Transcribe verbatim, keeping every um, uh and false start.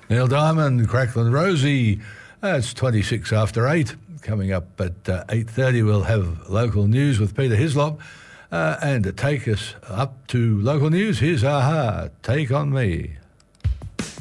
Neil Diamond, Cracklin' Rosie. Uh, it's twenty-six after eight. Coming up at uh, eight thirty, we'll have local news with Peter Hislop. Uh, and to take us up to local news, here's Aha, Take On Me.